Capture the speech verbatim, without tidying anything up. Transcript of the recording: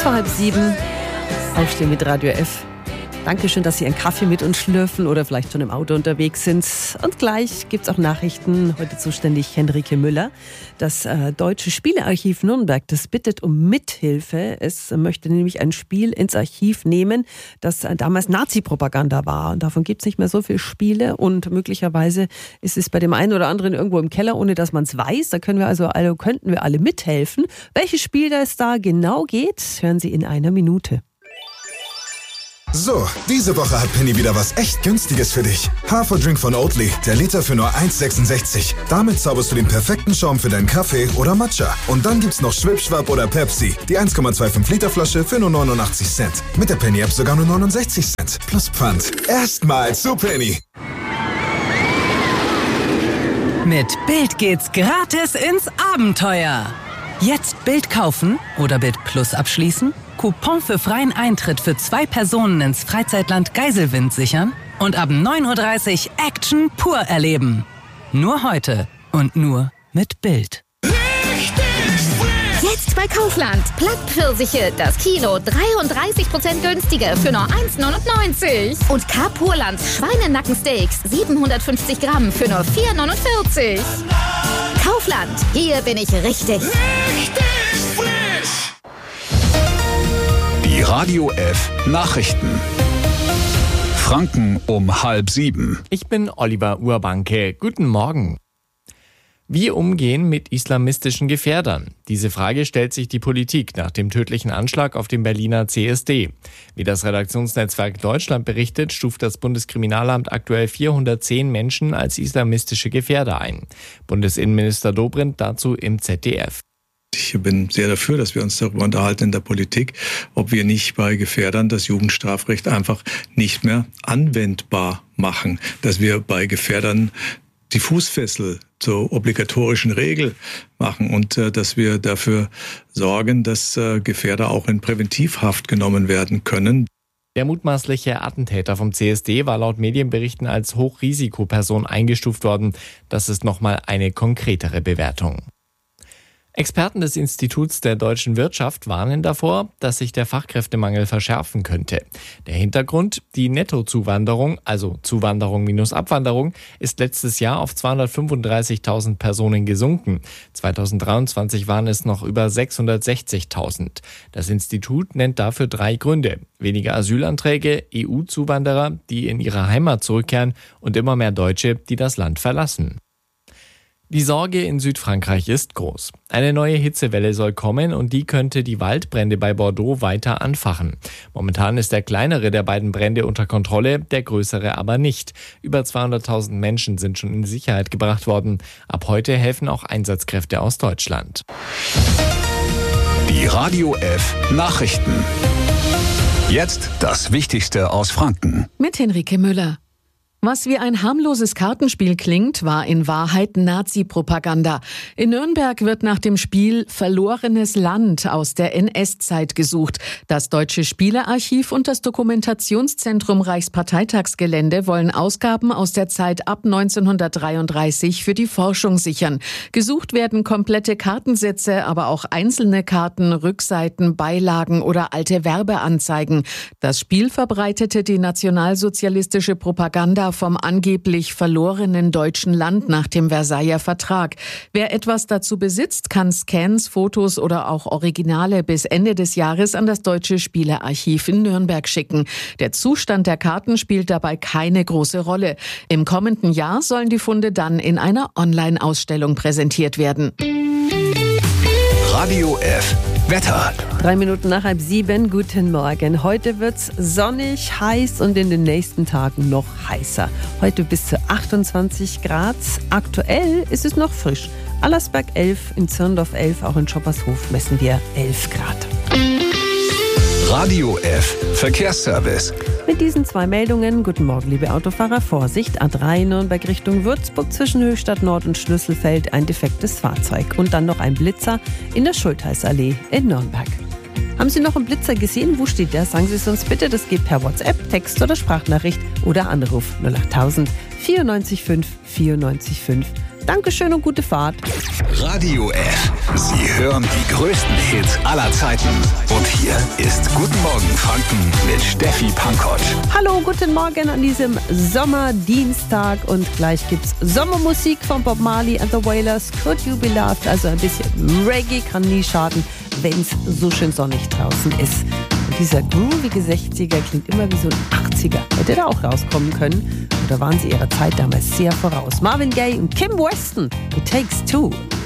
Vor halb sieben, Aufstehen mit Radio F. Dankeschön, dass Sie einen Kaffee mit uns schlürfen oder vielleicht schon im Auto unterwegs sind. Und gleich gibt es auch Nachrichten. Heute zuständig Henrike Müller. Das äh, Deutsche Spielearchiv Nürnberg, das bittet um Mithilfe. Es möchte nämlich ein Spiel ins Archiv nehmen, das äh, damals Nazi-Propaganda war. Und davon gibt es nicht mehr so viele Spiele. Und möglicherweise ist es bei dem einen oder anderen irgendwo im Keller, ohne dass man es weiß. Da können wir also, also könnten wir alle mithelfen. Welches Spiel es da genau geht, hören Sie in einer Minute. So, diese Woche hat Penny wieder was echt Günstiges für dich. Haferdrink von Oatly, der Liter für nur eins Komma sechsundsechzig. Damit zauberst du den perfekten Schaum für deinen Kaffee oder Matcha. Und dann gibt's noch Schwipschwapp oder Pepsi, die eins Komma fünfundzwanzig Liter Flasche für nur neunundachtzig Cent. Mit der Penny App sogar nur neunundsechzig Cent. Plus Pfand. Erstmal zu Penny. Mit Bild geht's gratis ins Abenteuer. Jetzt Bild kaufen oder Bild Plus abschließen, Coupon für freien Eintritt für zwei Personen ins Freizeitland Geiselwind sichern und ab neun Uhr dreißig Action pur erleben. Nur heute und nur mit Bild. Jetzt bei Kaufland. Plattpfirsiche, das Kilo dreiunddreißig Prozent günstiger für nur eins Komma neunundneunzig. Und Carpurlands Schweinenackensteaks siebenhundertfünfzig Gramm für nur vier Komma neunundvierzig. Kaufland, hier bin ich richtig. Richtig frisch. Die Radio F Nachrichten. Franken um halb sieben. Ich bin Oliver Urbanke. Guten Morgen. Wie umgehen mit islamistischen Gefährdern? Diese Frage stellt sich die Politik nach dem tödlichen Anschlag auf dem Berliner C S D. Wie das Redaktionsnetzwerk Deutschland berichtet, stuft das Bundeskriminalamt aktuell vierhundertzehn Menschen als islamistische Gefährder ein. Bundesinnenminister Dobrindt dazu im Z D F. Ich bin sehr dafür, dass wir uns darüber unterhalten in der Politik, ob wir nicht bei Gefährdern das Jugendstrafrecht einfach nicht mehr anwendbar machen. Dass wir bei Gefährdern die Fußfessel zur obligatorischen Regel machen und äh, dass wir dafür sorgen, dass äh, Gefährder auch in Präventivhaft genommen werden können. Der mutmaßliche Attentäter vom C S D war laut Medienberichten als Hochrisikoperson eingestuft worden. Das ist nochmal eine konkretere Bewertung. Experten des Instituts der deutschen Wirtschaft warnen davor, dass sich der Fachkräftemangel verschärfen könnte. Der Hintergrund: Die Nettozuwanderung, also Zuwanderung minus Abwanderung, ist letztes Jahr auf zweihundertfünfunddreißigtausend Personen gesunken. zweitausenddreiundzwanzig waren es noch über sechshundertsechzigtausend. Das Institut nennt dafür drei Gründe: weniger Asylanträge, E U-Zuwanderer, die in ihre Heimat zurückkehren, und immer mehr Deutsche, die das Land verlassen. Die Sorge in Südfrankreich ist groß. Eine neue Hitzewelle soll kommen und die könnte die Waldbrände bei Bordeaux weiter anfachen. Momentan ist der kleinere der beiden Brände unter Kontrolle, der größere aber nicht. Über zweihunderttausend Menschen sind schon in Sicherheit gebracht worden. Ab heute helfen auch Einsatzkräfte aus Deutschland. Die Radio F Nachrichten. Jetzt das Wichtigste aus Franken. Mit Henrike Müller. Was wie ein harmloses Kartenspiel klingt, war in Wahrheit Nazi-Propaganda. In Nürnberg wird nach dem Spiel Verlorenes Land aus der N S-Zeit gesucht. Das Deutsche Spielearchiv und das Dokumentationszentrum Reichsparteitagsgelände wollen Ausgaben aus der Zeit ab neunzehnhundertdreiunddreißig für die Forschung sichern. Gesucht werden komplette Kartensätze, aber auch einzelne Karten, Rückseiten, Beilagen oder alte Werbeanzeigen. Das Spiel verbreitete die nationalsozialistische Propaganda vom angeblich verlorenen deutschen Land nach dem Versailler Vertrag. Wer etwas dazu besitzt, kann Scans, Fotos oder auch Originale bis Ende des Jahres an das Deutsche Spielearchiv in Nürnberg schicken. Der Zustand der Karten spielt dabei keine große Rolle. Im kommenden Jahr sollen die Funde dann in einer Online-Ausstellung präsentiert werden. Radio F Wetter. Drei Minuten nach halb sieben, guten Morgen. Heute wird's sonnig, heiß und in den nächsten Tagen noch heißer. Heute bis zu achtundzwanzig Grad. Aktuell ist es noch frisch. Allersberg elf, in Zirndorf elf, auch in Schoppershof messen wir elf Grad. Radio F Verkehrsservice. Mit diesen zwei Meldungen, guten Morgen liebe Autofahrer, Vorsicht, A drei Nürnberg Richtung Würzburg zwischen Höchstadt Nord und Schlüsselfeld ein defektes Fahrzeug und dann noch ein Blitzer in der Schultheißallee in Nürnberg. Haben Sie noch einen Blitzer gesehen? Wo steht der? Sagen Sie es uns bitte, das geht per WhatsApp, Text oder Sprachnachricht oder Anruf null achttausend vierundneunzig fünf vierundneunzig fünf Dankeschön und gute Fahrt. Radio F. Sie hören die größten Hits aller Zeiten. Und hier ist Guten Morgen Franken mit Steffi Pankotsch. Hallo, guten Morgen an diesem Sommerdienstag. Und gleich gibt's Sommermusik von Bob Marley and the Wailers. Could You Be Loved? Also ein bisschen Reggae kann nie schaden, wenn's so schön sonnig draußen ist. Und dieser groovige sechziger klingt immer wie so ein achtziger. Hätte da auch rauskommen können. Oder waren sie ihrer Zeit damals sehr voraus? Marvin Gaye und Kim Weston. It Takes Two.